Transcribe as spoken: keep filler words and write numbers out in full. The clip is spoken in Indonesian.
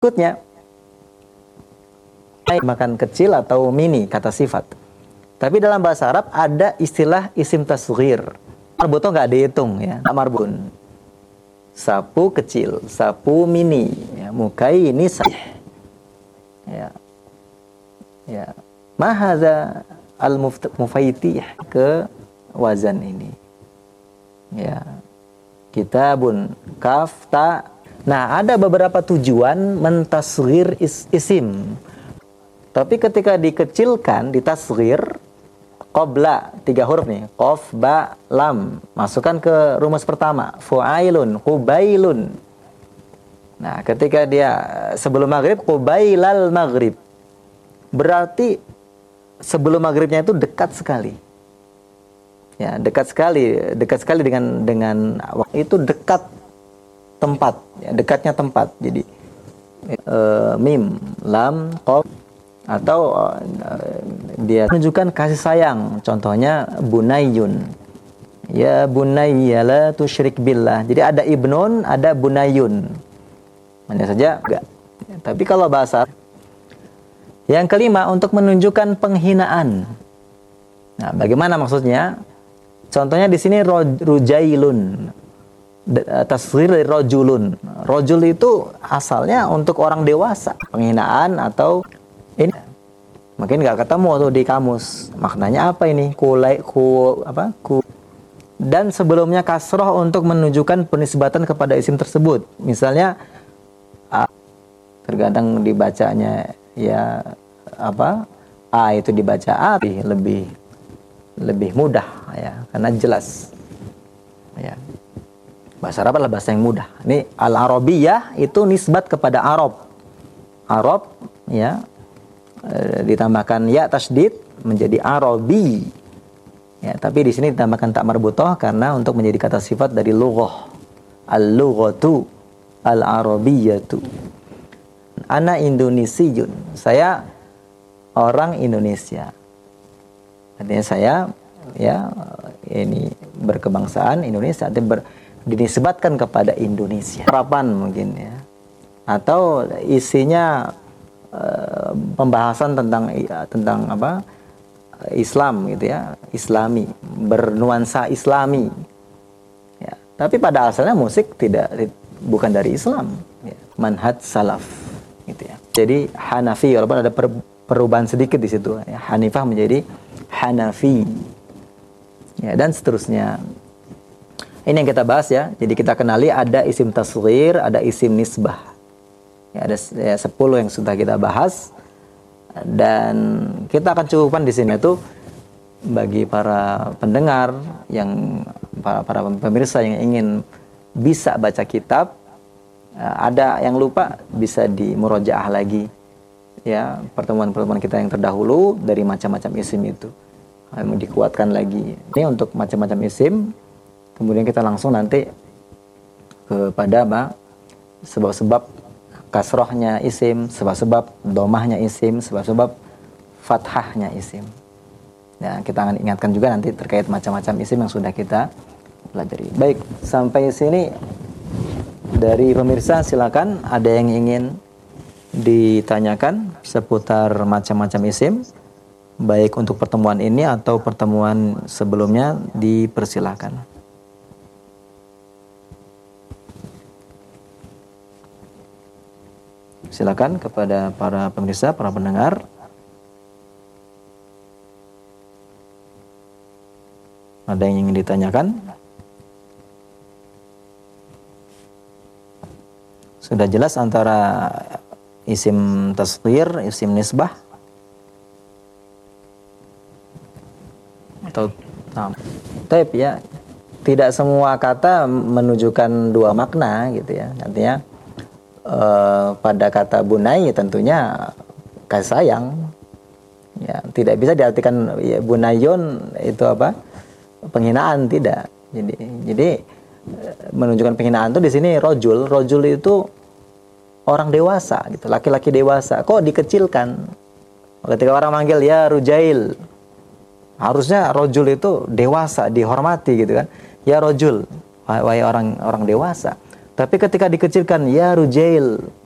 Berikutnya, makan kecil atau mini kata sifat. Tapi dalam bahasa Arab ada istilah isim tasghir. Marbutoh nggak dihitung ya, marbun. Sapu kecil, sapu mini, ya, mukai ini sahih. Ya. Ya. Mahadza al-mufaitih ke wazan ini. Ya. Kitabun kaf ta. Nah, ada beberapa tujuan mentasghir is, isim. Tapi ketika dikecilkan, ditasghir, qabla, tiga huruf nih, qaf, ba, lam. Masukkan ke rumus pertama, fu'ailun, qubailun. Nah, ketika dia sebelum maghrib, qubailal maghrib. Berarti sebelum maghribnya itu dekat sekali. Ya, dekat sekali, dekat sekali dengan dengan waktu itu dekat tempat, ya, dekatnya tempat. Jadi uh, mim, lam, qaf, atau uh, dia menunjukkan kasih sayang. Contohnya bunayyun. Ya bunayya la tusyrik billah. Jadi ada ibnun, ada bunayyun. Hanya saja enggak. Tapi kalau bahasa yang kelima untuk menunjukkan penghinaan. Nah, bagaimana maksudnya? Contohnya di sini rujailun. Tasghir dari rojulun. Rojul itu asalnya untuk orang dewasa, penghinaan atau ini mungkin nggak ketemu tuh di kamus. Maknanya apa ini? Kulai ku apa? Ku. Dan sebelumnya kasroh untuk menunjukkan penisbatan kepada isim tersebut. Misalnya a, terkadang dibacanya ya apa? A itu dibaca A lebih lebih mudah ya, karena jelas. Ya. Bahasa Arab adalah bahasa yang mudah. Ini al-Arabiyah itu nisbat kepada Arab. Arab ya e, ditambahkan ya tasydid menjadi Arabi. Ya, tapi di sini ditambahkan tak marbutoh karena untuk menjadi kata sifat dari lughah. Al-lughatu al-arabiyyatu. Ana Indonesiun. Saya orang Indonesia. Artinya saya ya ini berkebangsaan Indonesia, artinya ber dinisbatkan kepada Indonesia. Harapan mungkin ya. Atau isinya uh, pembahasan tentang uh, tentang apa? Islam gitu ya, Islami, bernuansa Islami. Ya, tapi pada asalnya musik tidak bukan dari Islam, ya. Manhaj salaf gitu ya. Jadi Hanafi, walaupun ada per, perubahan sedikit di situ ya. Hanifah menjadi Hanafi. Ya, dan seterusnya. Ini yang kita bahas ya. Jadi kita kenali ada isim tasghir, ada isim nisbah. Ya, ada ya, sepuluh yang sudah kita bahas. Dan kita akan cukupkan di sini itu bagi para pendengar yang para para pemirsa yang ingin bisa baca kitab, ada yang lupa bisa dimurojaah lagi. Ya, pertemuan-pertemuan kita yang terdahulu dari macam-macam isim itu. Kami dikuatkan lagi. Ini untuk macam-macam isim. Kemudian kita langsung nanti kepada apa? Sebab-sebab kasrohnya isim, sebab-sebab domahnya isim, sebab-sebab fathahnya isim. Nah, kita akan ingatkan juga nanti terkait macam-macam isim yang sudah kita pelajari. Baik, sampai sini dari pemirsa silakan ada yang ingin ditanyakan seputar macam-macam isim, baik untuk pertemuan ini atau pertemuan sebelumnya, dipersilakan. Silakan kepada para pemirsa, para pendengar. Ada yang ingin ditanyakan? Sudah jelas antara isim tasghir, isim nisbah? Atau nah, taib ya. Tidak semua kata menunjukkan dua makna gitu ya. Artinya Uh, pada kata bunai tentunya kasih sayang ya, tidak bisa diartikan ya, bunayun itu apa penghinaan, tidak. Jadi jadi menunjukkan penghinaan itu di sini rojul rojul itu orang dewasa gitu, laki-laki dewasa. Kok dikecilkan? Ketika orang manggil ya rujail, harusnya rojul itu dewasa, dihormati gitu kan, ya rojul, wahai orang orang dewasa. Tapi ketika dikecilkan ya rujail,